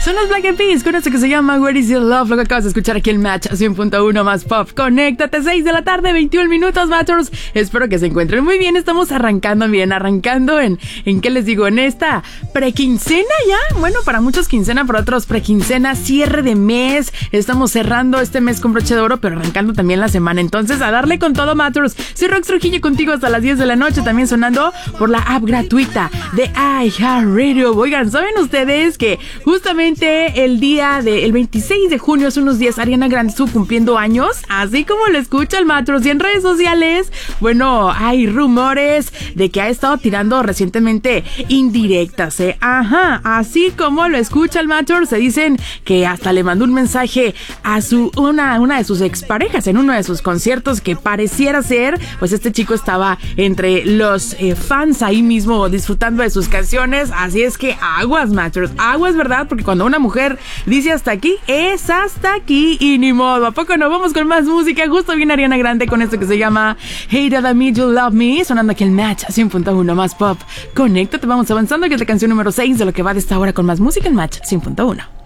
Son los Black Eyed Peas con esto que se llama Where Is Your Love. Lo que acabas de escuchar aquí en Match 100.1 más pop. Conéctate, 6 de la tarde, 21 minutos, Matchers. Espero que se encuentren muy bien. Estamos arrancando en ¿qué les digo? En esta prequincena ya. Bueno, para muchos quincena, para otros prequincena, cierre de mes. Estamos cerrando este mes con broche de oro, pero arrancando también la semana. Entonces, a darle con todo, Matchers. Soy Rox Trujillo contigo hasta las 10 de la noche. También sonando por la app gratuita de iHeartRadio. Oigan, ¿saben ustedes que justamente el día del 26 de junio, hace unos días, Ariana Grande estuvo cumpliendo años? Así como lo escucha el Matros. Y en redes sociales, bueno, hay rumores de que ha estado tirando recientemente indirectas, ¿eh? Ajá, así como lo escucha el Matros. Se dicen que hasta le mandó un mensaje a una de sus exparejas en uno de sus conciertos, que pareciera ser, pues este chico estaba entre los fans ahí mismo disfrutando de sus canciones. Así es que aguas, Matros, aguas, ¿verdad? Porque cuando una mujer dice hasta aquí, es hasta aquí y ni modo. ¿A poco no? Vamos con más música. Justo viene Ariana Grande con esto que se llama Hate That I Made You Love Me, sonando aquí el Match 100.1 más pop. Conéctate, vamos avanzando, que es la canción número 6 de lo que va de esta hora con más música en Match 100.1.